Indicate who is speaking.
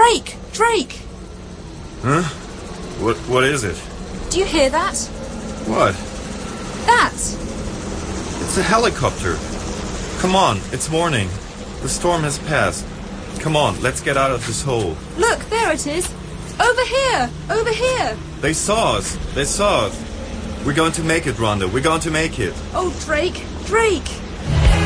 Speaker 1: Drake! Drake!
Speaker 2: Huh? What is it?
Speaker 1: Do you hear that?
Speaker 2: What?
Speaker 1: That!
Speaker 2: It's a helicopter. Come on, it's morning. The storm has passed. Come on, let's get out of this hole.
Speaker 1: Look, there it is. Over here! Over here!
Speaker 2: They saw us. They saw us. We're going to make it, Rhonda. We're going to make it.
Speaker 1: Oh, Drake! Drake!